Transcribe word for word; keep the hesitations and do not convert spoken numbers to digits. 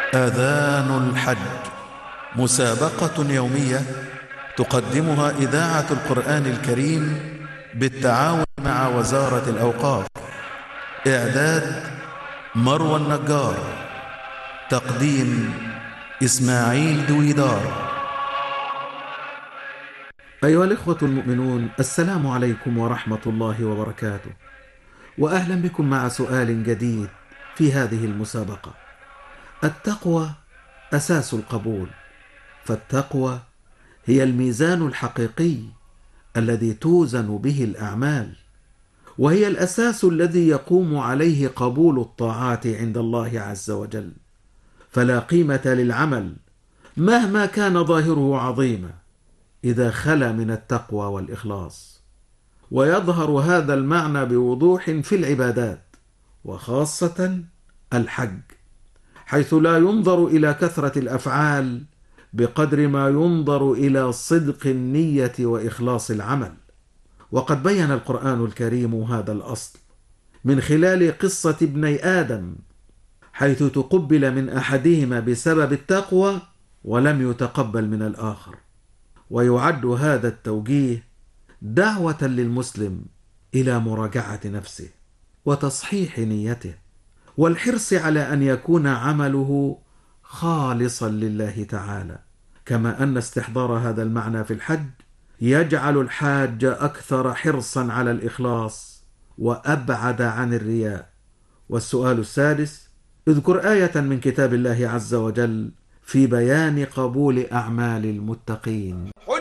آذان الحج، مسابقة يومية تقدمها إذاعة القرآن الكريم بالتعاون مع وزارة الأوقاف. إعداد مروى النجار، تقديم إسماعيل دويدار. أيها الإخوة المؤمنون، السلام عليكم ورحمة الله وبركاته، وأهلا بكم مع سؤال جديد في هذه المسابقة. التقوى أساس القبول، فالتقوى هي الميزان الحقيقي الذي توزن به الأعمال، وهي الأساس الذي يقوم عليه قبول الطاعات عند الله عز وجل. فلا قيمة للعمل مهما كان ظاهره عظيما إذا خلا من التقوى والإخلاص. ويظهر هذا المعنى بوضوح في العبادات، وخاصة الحج، حيث لا ينظر إلى كثرة الأفعال بقدر ما ينظر إلى صدق النية وإخلاص العمل. وقد بين القرآن الكريم هذا الأصل من خلال قصة ابني آدم، حيث تقبل من أحدهما بسبب التقوى ولم يتقبل من الآخر. ويعد هذا التوجيه دعوة للمسلم إلى مراجعة نفسه وتصحيح نيته، والحرص على أن يكون عمله خالصا لله تعالى. كما أن استحضار هذا المعنى في الحج يجعل الحاج أكثر حرصا على الإخلاص وأبعد عن الرياء. والسؤال السادس: اذكر آية من كتاب الله عز وجل في بيان قبول أعمال المتقين.